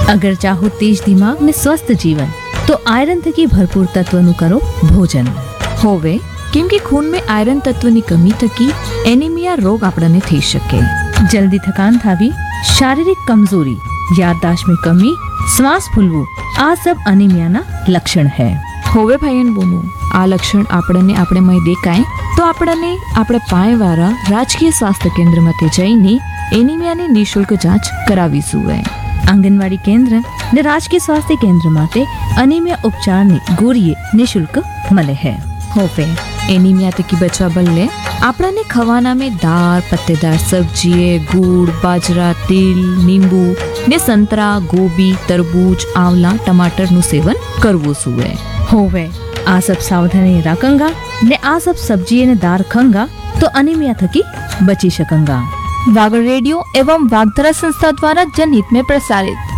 अगर चाहो तेज दिमाग ने स्वस्थ जीवन तो आयरन थकी भरपूर तत्वનું કરો ભોજન. હોવે કેમ કે ખૂનમાં આયરન તત્વની કમી થકી એનિમિયા રોગ આપણને થઈ શકે. जल्दी थकान थावी, शारीरिक कमजोरी, याददाश्त में कमी, श्वास फूलવું આ सब અનિમિયાના લક્ષણ है. હોવે ભાઈન બોનું આ લક્ષણ આપણે દેખાય તો આપણને આપણે પાયવાળા રાજકીય સ્વાસ્થ્ય કેન્દ્રમાં જઈને એનિમિયાની નિઃશુલ્ક જાંચ કરાવીશું. आंगनवाड़ी केंद्र ने राजकीय स्वास्थ्य केंद्र माटे अनीमिया उपचार ने गोरिये निशुल्क मले है. હોવે એનિમિયા થકી બચવા બદલે આપણને ખવાના में दाल, पत्तेदार सब्जी, गुड़, बाजरा, तिल, नींबू ने संतरा, गोभी, तरबूज, आंवला, टमाटर નું સેવન કરવું સુએ. होवे आ सब सावधानी रखंगा ने आ सब सब्जी ने दार खंगा तो अनीमिया थकी बची सकंगा. वागड़ रेडियो एवं वागधरा संस्था द्वारा जनहित में प्रसारित